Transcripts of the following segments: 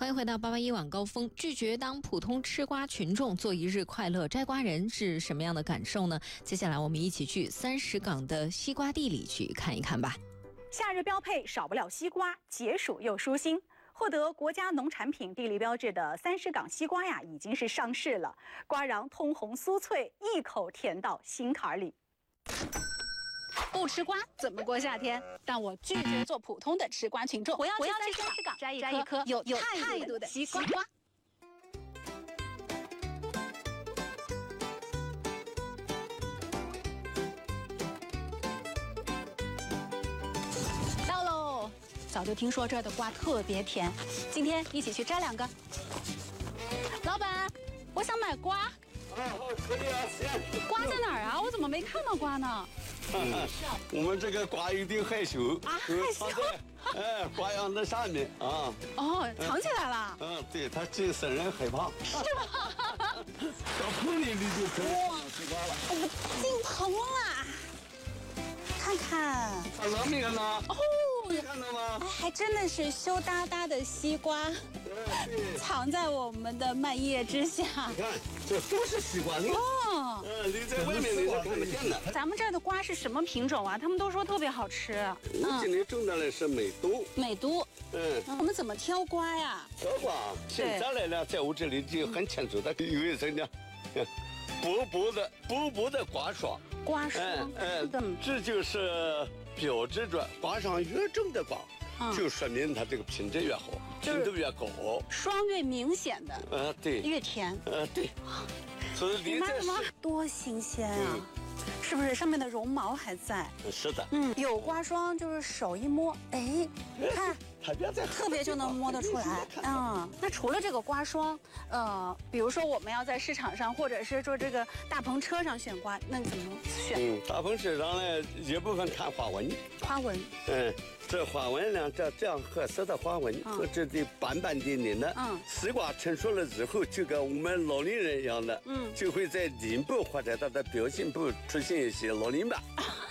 欢迎回到881晚高峰。拒绝当普通吃瓜群众，做一日快乐摘瓜人是什么样的感受呢？接下来我们一起去30港的西瓜地里去看一看吧。 夏日标配少不了西瓜，解暑又舒心。获得国家农产品地理标志的30港西瓜呀，已经是上市了。瓜瓤通红酥脆，一口甜到心坎里。 不吃瓜怎么过夏天？但我拒绝做普通的吃瓜群众。我要去30港摘一颗有态度的西瓜。到喽！早就听说这儿的瓜特别甜，今天一起去摘2个。老板，我想买瓜。 可以啊，行。 瓜在哪儿啊？我怎么没看到瓜呢？ 我们这个瓜有点害羞啊，害羞。 瓜秧在上面啊。 哦，藏起来了。 对，它这生人害怕。 是吗？ 到棚里就可以吃西瓜了。 我们进棚啦，看看。 老米看到？ 哦， 你看到吗？ 还真的是羞答答的西瓜，藏在我们的蔓叶之下。 你看，这都是西瓜粒。 哦， 你在外面你是看不见的。 咱们这儿的瓜是什么品种啊？他们都说特别好吃。 我今天种的呢是美都。 美都。我们怎么挑瓜呀？ 挑瓜，现在来了，在我这里就很清楚的，有一层呢，薄薄的瓜霜。 瓜霜。 这就是标志着瓜上越重的瓜，就说明它这个品质越好，品质越高。 霜越明显的， 对， 越甜。 对。所以你看吗？多新鲜啊！是不是上面的绒毛还在？ 是的。 有瓜霜，就是手一摸，哎，看。特别就能摸得出来。那除了这个瓜霜，比如说我们要在市场上，或者是说这个大篷车上选瓜，那怎么选？ 大篷车上呢，一部分看花纹。 花纹。 这花纹呢，这样褐色的花纹和这的斑斑点点的。西瓜成熟了之后，就跟我们老年人一样的，就会在脸部或者它的表情部出现一些老年斑。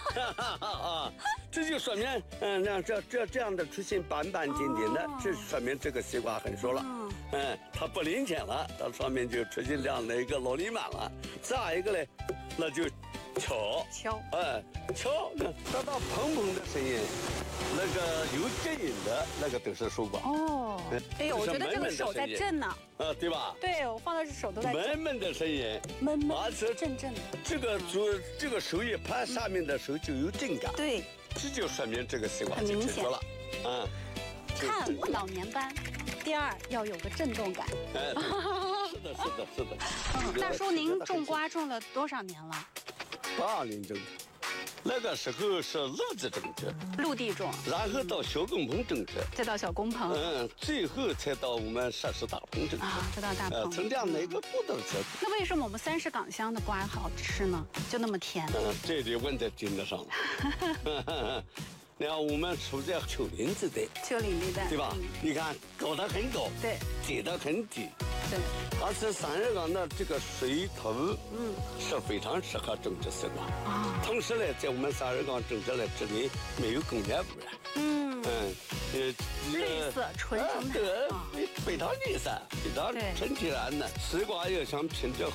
这就说明，让这样的出现斑斑点点的，这说明这个西瓜很熟了。它不年轻了，它上面就出现这样的一个老年斑了。再一个呢，那就敲，敲，得到砰砰的声音，那个有震音的那个都是熟瓜。 哎呦，我觉得这个手在震呢。 对吧？ 对，我放的手都在震。 闷闷的声音， 闷震震的。 这个手一拍，下面的手就有震感。 对， 这就说明这个西瓜很明显了。 看老年斑，第二要有个震动感。 是的。 大叔，您种瓜种了多少年了 ？8年种的。那个时候是陆地种植， 陆地种， 然后到小工棚种植， 再到小工棚， 最后才到我们设施大棚种植再到大棚， 从这样的一个步骤下。 那为什么我们30港乡的瓜好吃呢？就那么甜？ 这里问在点子上了。然后我们处在丘陵地带，对吧？你看高得很高， 对， 低得很低。 对， 而且30港的这个水土，是非常适合种植西瓜。同时呢，在我们30港种植呢，这里没有工业污染。 绿色纯生态， 非常绿色，非常纯天然的。西瓜要想品质